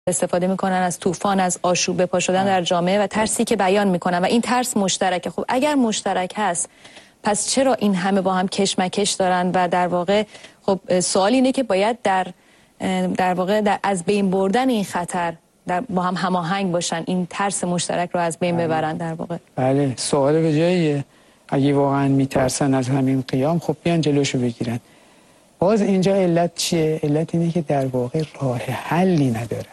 استفاده میکنن از طوفان، از آشوب به پا شدن در جامعه و ترسی که بیان میکنن و این ترس مشترکه. خب اگر مشترک هست پس چرا این همه با هم کشمکش دارن و در واقع خب سوال اینه که باید در واقع از بین بردن این خطر با هم هماهنگ باشن، این ترس مشترک رو از بین ببرن در واقع. بله، سوال به جاییه. اگه واقعا میترسن از همین قیام خب بیان جلوشو بگیرن. باز اینجا علت چیه؟ علت اینه که در واقع راه حلی ندارن.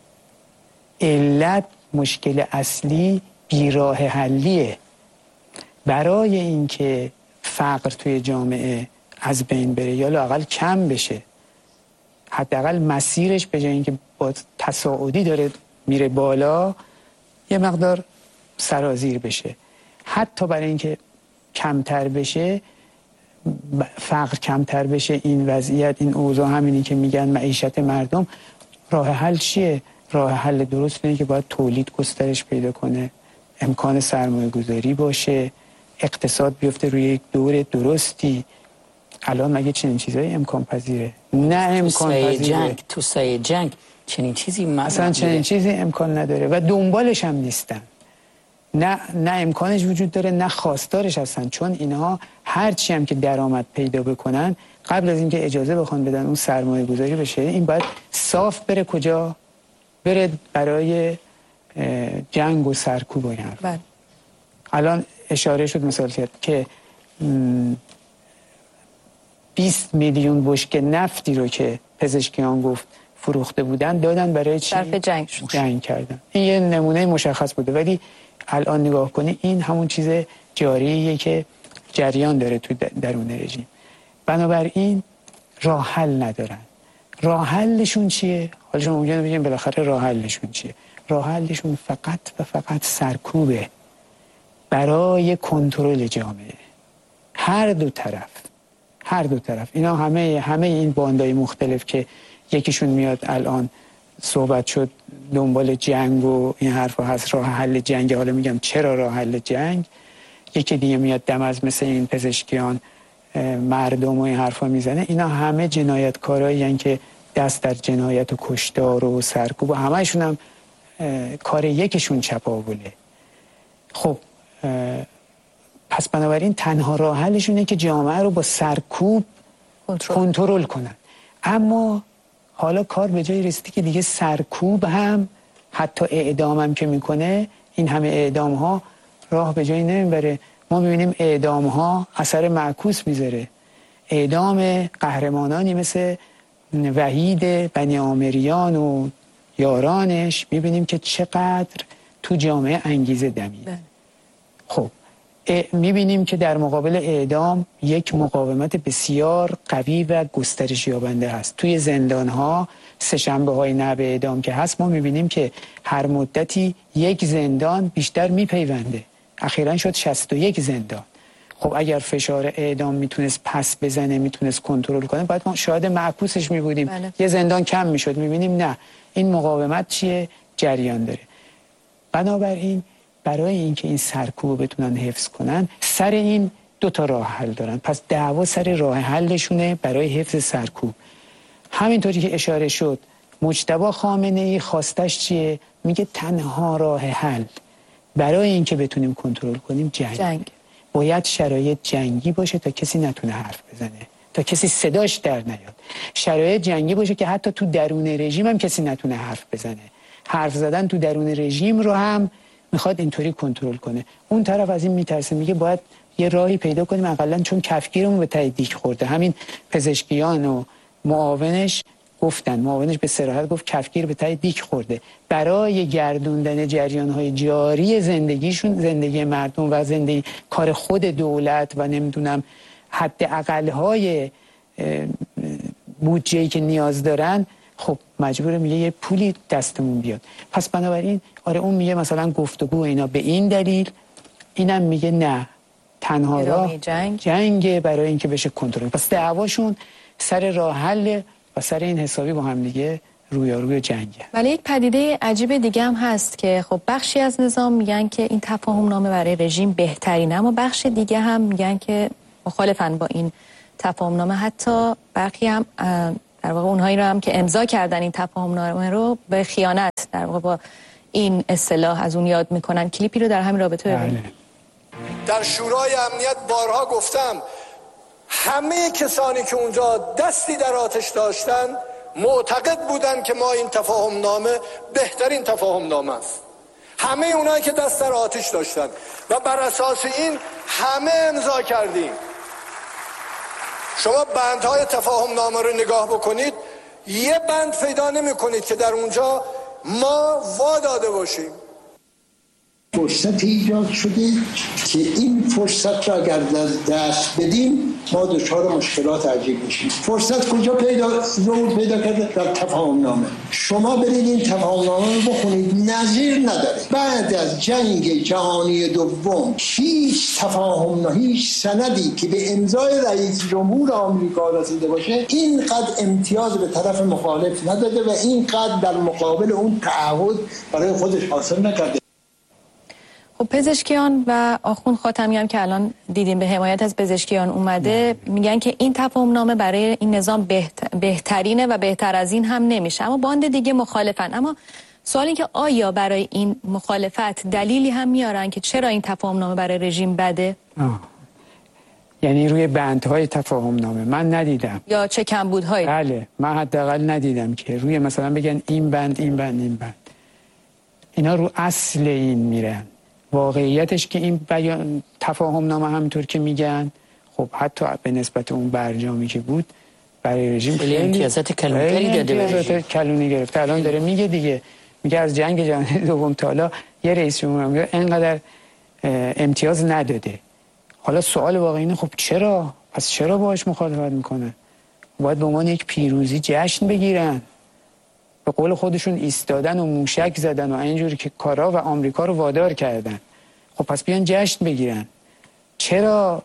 علت مشکل اصلی بیراه حلیه. برای اینکه فقر توی جامعه از بین بره یا لااقل کم بشه، حداقل مسیرش به جای اینکه با تصاعدی داره میره بالا یه مقدار سرازیر بشه، حتی برای اینکه کمتر بشه، فقر کمتر بشه، این وضعیت، این اوضاع، همینی که میگن معیشت مردم، راه حل چیه؟ راه حل درست اینه که باید تولید گسترش پیدا کنه، امکان سرمایه گذاری باشه، اقتصاد بیفته روی یک دور درستی. الان مگه چنین چیزایی امکان پذیره؟ نه امکان پذیره. تو سایه جنگ چنین چیزی اصلا چنین چیزی امکان نداره و دنبالش هم نیستن. نه امکانش وجود داره، نه خواستارش هستن، چون اینها هرچی هم که درآمد پیدا بکنن قبل از اینکه اجازه بخوان بدن اون سرمایه گذاری بشه، این باید صاف بره کجا؟ بره برای جنگ و سرکوب و این حرف. الان اشاره شد مثال کرد که 20 میلیون بشکه نفتی رو که پزشکیان گفت فروخته بودن دادن برای چی؟ صرف جنگ کردن. این یه نمونه مشخص بوده، ولی الان نگاه کنی این همون چیز جاریه که جریان داره تو درون رژیم. بنابراین راه حل ندارن. راه حلشون چیه؟ حالا شما ممکنه بگیم بالاخره راه حلشون چیه؟ راه حلشون فقط و فقط سرکوبه برای کنترل جامعه. هر دو طرف اینا همه این باندای مختلف که یکیشون میاد الان صحبت شد دنبال جنگ و این حرفا هست، راه حل جنگ. حالا میگم چرا راه حل جنگ؟ یکی دیگه میاد دم از مثل این پزشکیان مردم و این حرفا میزنه. اینا همه جنایتکارایی هستن که دست در جنایت و کشتار و سرکوب و همه‌شون هم کار یکیشون چپاوله. خب پس بنابراین تنها راه حلشونه که جامعه رو با سرکوب کنترل کنن. اما حالا کار به جای رسیدی که دیگه سرکوب هم، حتی اعدام هم که میکنه، این همه اعدام ها راه به جایی نمیبره. ما میبینیم اعدام ها اثر معکوس میذاره. اعدام قهرمانانی مثل وحید بنی عامریان و یارانش میبینیم که چقدر تو جامعه انگیزه دمید. خب میبینیم که در مقابل اعدام یک مقاومت بسیار قوی و گسترش یابنده هست. توی زندان‌ها سه‌شنبه های نه به اعدام که هست، ما میبینیم که هر مدتی یک زندان بیشتر میپیونده. اخیراً شد 61 زندان. خب اگر فشار اعدام میتونست پس بزنه، میتونست کنترل کنه، باید ما شاهد معکوسش میبودیم. یه زندان کم میشد. میبینیم نه، این مقاومت چیه؟ جریان داره. بنابراین برای اینکه این سرکوب بتونن حفظ کنن، سر این دو تا راه حل دارن. پس دعوا سر راه حلشونه برای حفظ سرکوب. همینطوری که اشاره شد، مجتبی خامنه‌ای خواستش چیه؟ میگه تنها راه حل برای اینکه بتونیم کنترل کنیم جنگ. باید شرایط جنگی باشه تا کسی نتونه حرف بزنه، تا کسی صداش در نیاد. شرایط جنگی باشه که حتی تو درون رژیم هم کسی نتونه حرف بزنه. حرف زدن تو درون رژیم رو هم میخواد اینطوری کنترل کنه. اون طرف از این میترسه، میگه باید یه راهی پیدا کنیم اقلا، چون کفگیرمون به ته دیگ خورده. همین پزشکیان و معاونش گفتن، معاونش به صراحت گفت کفگیر به ته دیگ خورده. برای گردوندن جریان‌های جاری زندگیشون، زندگی مردم و زندگی کار خود دولت و نمیدونم حداقل‌های بودجه‌ای که نیاز دارن، خب مجبوره میگه یه پولی دستمون بیاد. پس بنابراین آره اون میگه مثلا گفتگو اینا به این دلیل، اینم میگه نه، تنها راه جنگ برای اینکه بشه کنترل. پس دعواشون سر راه حل و سر این حسابی با هم دیگه رویاروی جنگه. ولی یک پدیده عجیب دیگه هم هست که خب بخشی از نظام میگن که این تفاهم نامه برای رژیم بهترینه، اما بخش دیگه هم میگن که مخالفن با این تفاهم نامه. حتی برخی هم در واقع اونهایی رو هم که امضا کردن این تفاهمنامه رو به خیانت در واقع با این اصطلاح از اون یاد میکنن. کلیپی رو در همین رابطه ببینید. در شورای امنیت بارها گفتم همه کسانی که اونجا دستی در آتش داشتن معتقد بودن که ما این تفاهمنامه بهترین تفاهمنامه است. همه اونایی که دست در آتش داشتن و بر اساس این همه امضا کردیم. شما بندهای تفاهمنامه رو نگاه بکنید، یه بند پیدا نمی کنید که در اونجا ما واداده باشیم. فرصت ایجاد شده که این فرصت را اگر دست بدیم ما دچار مشکلات عجیب میشیم. فرصت کجا پیدا کرده؟ در تفاهمنامه. شما برید این تفاهمنامه رو بخونید، نظیر نداره. بعد از جنگ جهانی دوم هیچ تفاهمنامه، هیچ سندی که به امضای رئیس جمهور آمریکا رسیده باشه اینقدر امتیاز به طرف مخالف نداده و اینقدر در مقابل اون تعهد برای خودش حاصل نکرده. خب پزشکیان و آخوند خاتمی هم که الان دیدیم به حمایت از پزشکیان اومده، میگن که این تفاهمنامه برای این نظام بهترینه و بهتر از این هم نمیشه، اما باند دیگه مخالفن. اما سوال این که آیا برای این مخالفت دلیلی هم میارن که چرا این تفاهمنامه برای رژیم بده؟ یعنی روی بندهای تفاهمنامه من ندیدم، یا چه کمبودهایی؟ بله من حداقل ندیدم که روی مثلا بگن این بند این بند این بند. اینا رو اصل این میرن. واقعیتش که این بیان تفاهمنامه همینطور که میگن، خب حتی به نسبت اون برجامی که بود برای رژیم خیلی امتیازات کلونی داده، امتیازات کلونی گرفته. الان داره میگه دیگه، میگه از جنگ جهانی دوم تا حالا یه رئیس جمهور آمریکا اینقدر امتیاز نداده. حالا سوال واقعی اینه خب چرا؟ پس چرا باهاش مخالفت میکنه؟ باید به عنوان یک پیروزی جشن بگیرن. به قول خودشون ایستادن و موشک زدن و اینجوری که کارا و آمریکا رو وادار کردن. خب پس بیان جشن بگیرن. چرا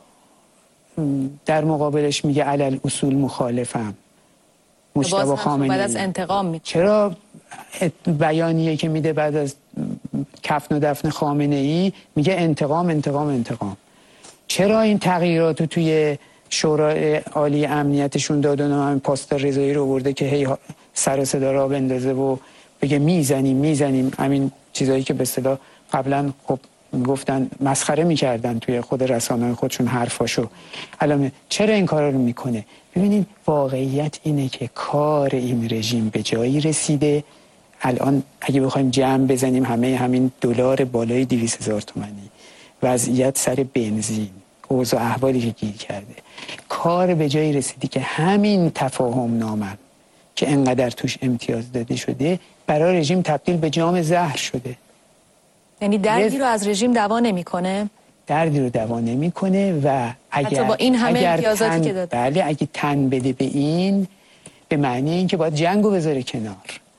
در مقابلش میگه علل اصول مخالفم؟ مجتبی خامنه‌ای بعد از انتقام میگه. چرا بیانیه که میده بعد از کفن و دفن خامنه‌ای میگه انتقام انتقام انتقام؟ چرا این تغییرات رو توی شورای عالی امنیتشون دادن و همین پاسدار رضایی رو برده که هی سر و صدا را بندازه و بگه میزنیم همین چیزایی که به اصطلاح قبلا خب گفتن مسخره میکردن توی خود رسانه‌های خودشون حرفاشو. الان چرا این کارا رو میکنه؟ ببینید واقعیت اینه که کار این رژیم به جایی رسیده. الان اگه بخوایم جمع بزنیم همین دلار بالای 200,000 تومانی، وضعیت سر بنزین، اوضاع احوالی که گیر کرده، کار به جایی رسیده که همین تفاهمنامه که انقدر توش امتیاز داده شده برای رژیم تبدیل به جام زهر شده. یعنی دردی رو از رژیم دوا نمی‌کنه؟ دردی رو دوا نمی‌کنه و اگر با این همه امتیازاتی که داده، بله اگه تن بده به این، به معنی این که باید جنگو بذاره کنار.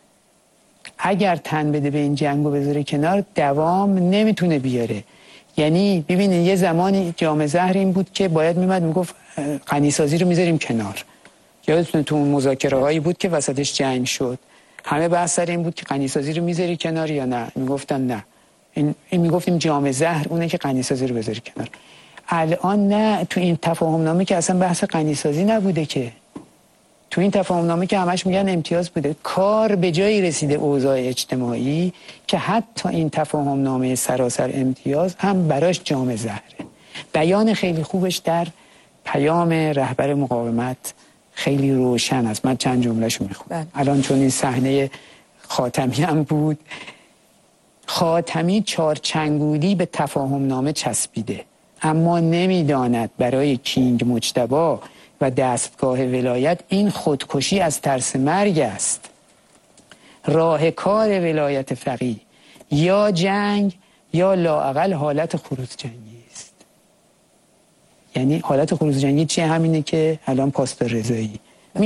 اگر تن بده به این جنگو بذاره کنار دوام نمیتونه بیاره. یعنی ببینید یه زمانی جام زهر این بود که باید میمد میگفت غنیسازی رو میذاریم کنار. یادتونه تو اون مذاکره هایی بود که وسطش جنگ شد، همه بحث سر این بود که غنیسازی رو میذاری کنار یا نه. میگفتن نه، این میگفتیم جام زهر اونه که غنیسازی رو بذاری کنار. الان نه، تو این تفاهمنامه که اصلا بحث غنیسازی نبوده، که تو این تفاهمنامه که همش میگن امتیاز بوده. کار به جایی رسیده اوضاع اجتماعی که حتی این تفاهمنامه سراسر امتیاز هم براش جام زهره. بیان خیلی خوبش در پیام رهبر مقاومت خیلی روشن است. من چند جمله‌شو میخونم الان چون این صحنه خاتمی هم بود. خاتمی چارچنگولی به تفاهمنامه چسبیده، اما نمیداند برای کینگ مجتبی و دستگاه ولایت این خودکشی از ترس مرگ است. راه کار ولایت فقیه یا جنگ یا لااقل حالت خروج جنگی است. یعنی حالت خروج جنگی چیه؟ همینه که الان پاسدار رضایی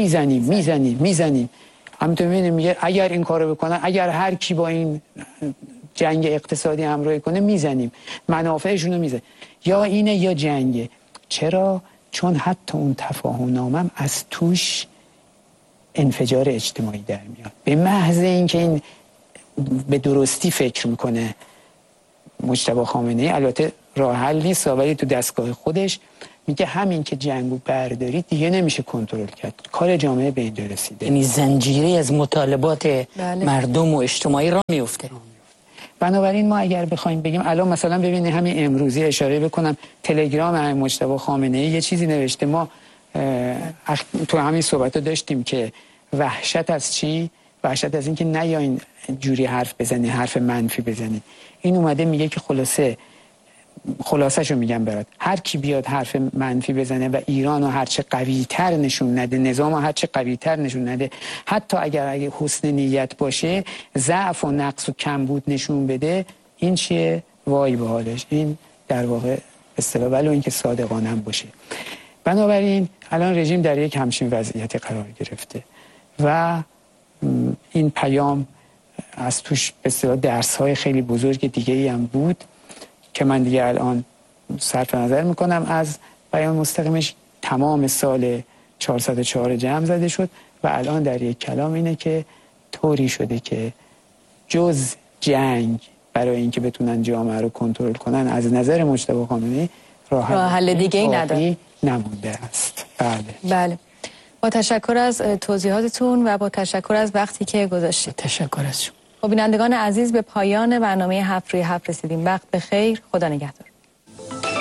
میزنیم. همینطور میبینیم میگه اگر این کارو بکنن، اگر هر کی با این جنگ اقتصادی همراهی کنه میزنیم، منافعشون رو میزنیم. یا اینه یا جنگه. چرا؟ چون حتی اون تفاهمنامه از توش انفجار اجتماعی در میاد. به محض اینکه این به درستی فکر میکنه مجتبی خامنه‌ای، البته راه حل نیست، ولی تو دستگاه خودش میگه همین که جنگو بردارید دیگه نمیشه کنترل کرد. کار جامعه به اینجا رسیده. یعنی زنجیره از مطالبات مردم و اجتماعی را میفته. بنابراین ما اگر بخوایم بگیم الان مثلا ببینید همین امروزی اشاره بکنم تلگرام همین مجتبی خامنه‌ای یه چیزی نوشته، ما تو همین صحبت داشتیم که وحشت از چی؟ وحشت از این که نیاین جوری حرف بزنی، حرف منفی بزنی. این اومده میگه که خلاصه‌شو میگم برات، هر کی بیاد حرف منفی بزنه و ایرانو هرچه قوی‌تر نشون نده، نظامو هرچه قوی‌تر نشون نده، حتی اگه حسن نیت باشه ضعف و نقص و کمبود نشون بده، این چیه؟ وای به حالش. این در واقع اصطلاح ولو اینکه صادقانه هم باشه. بنابراین الان رژیم در یک همچین وضعیتی قرار گرفته و این پیام از توش به اصطلاح درس‌های خیلی بزرگ دیگه‌ای هم بود که من دیگه الان صرف نظر میکنم از بیان مستقیمش. تمام سال 404 جمع زده شد و الان در یک کلام اینه که طوری شده که جز جنگ برای اینکه بتونن جامعه رو کنترل کنن از نظر مجتبی خامنه‌ای راه حل دیگه‌ای نداره، نمونده است. بله. با تشکر از توضیحاتتون و با تشکر از وقتی که گذاشتید. تشکر از شما. بینندگان عزیز، به پایان برنامه 7 روی 7 رسیدیم. وقت بخیر، خدا نگهدار.